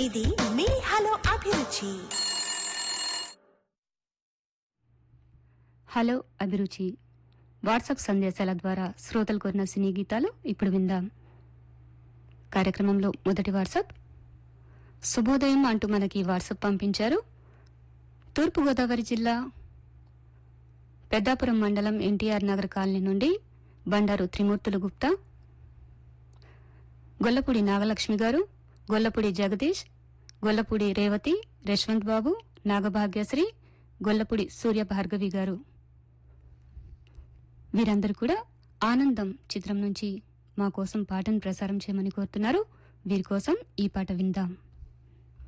ఇది మీ హలో అభిరుచి. హలో అభిరుచి వాట్సాప్ సందేశాల ద్వారా శ్రోతలు కోరిన సినీ గీతాలు ఇప్పుడు విందాం. కార్యక్రమంలో మొదటి వాట్సాప్. శుభోదయం అంటూ మనకి వాట్సాప్ పంపించారు. తూర్పుగోదావరి జిల్లా పెద్దాపురం మండలం ఎన్టీఆర్ నగర్ కాలనీ నుండి బండారు త్రిమూర్తులు గుప్తా, గొల్లపూడి నాగలక్ష్మి గారు, గొల్లపూడి జగదీష్, గొల్లపూడి రేవతి, యశ్వంత్ బాబు, నాగభాగ్యశ్రీ, గొల్లపూడి సూర్య భార్గవి గారు వీరందరూ కూడా ఆనందం చిత్రం నుంచి మా కోసం పాటను ప్రసారం చేయమని కోరుతున్నారు. వీరి కోసం ఈ పాట విందాం.